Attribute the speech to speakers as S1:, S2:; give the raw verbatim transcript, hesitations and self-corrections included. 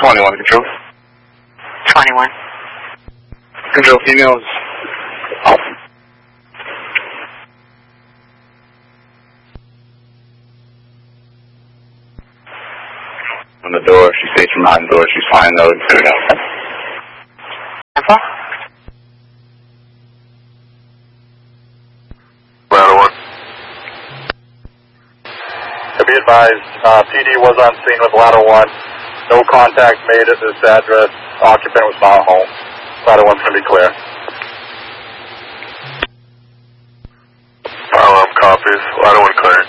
S1: twenty-one, control.
S2: twenty-one.
S1: Control, females. On the door, she stays from behind the door, she's fine though, it's good enough.
S2: Info?
S3: Ladder one. To be advised, uh, P D was on scene with Ladder one. No contact made at this address. Occupant was not home. Ladder one's going to be clear.
S4: Fire alarm copies. Ladder one clear.